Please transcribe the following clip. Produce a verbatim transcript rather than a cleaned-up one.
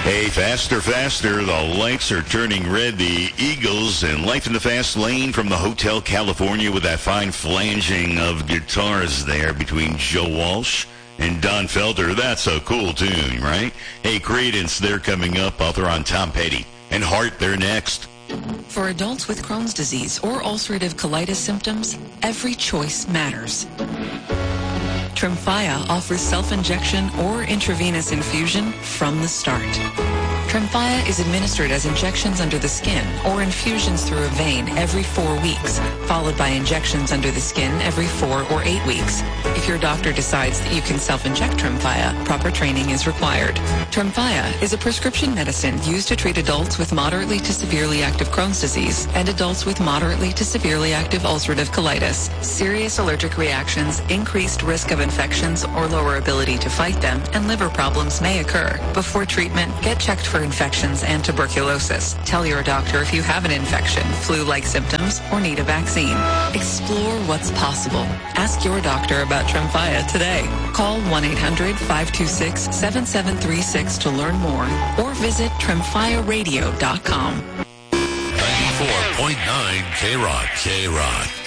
Hey, faster, faster. The lights are turning red. The Eagles and Life in the Fast Lane from the Hotel California with that fine flanging of guitars there between Joe Walsh and Don Felder. That's a cool tune, right? Hey, Creedence, they're coming up. Author on Tom Petty. And Heart, they're next. For adults with Crohn's disease or ulcerative colitis symptoms, every choice matters. Tremfya offers self-injection or intravenous infusion from the start. Tremfya is administered as injections under the skin or infusions through a vein every four weeks, followed by injections under the skin every four or eight weeks. If your doctor decides that you can self-inject Tremfya, proper training is required. Tremfya is a prescription medicine used to treat adults with moderately to severely active Crohn's disease and adults with moderately to severely active ulcerative colitis. Serious allergic reactions, increased risk of infections or lower ability to fight them, and liver problems may occur. Before treatment, get checked for infections and tuberculosis. Tell your doctor if you have an infection, flu-like symptoms, or need a vaccine. Explore what's possible. Ask your doctor about Tremfya today. Call one eight hundred, five two six, seven seven three six to learn more or visit tremfya radio dot com. ninety-four point nine K-Rock. K-Rock.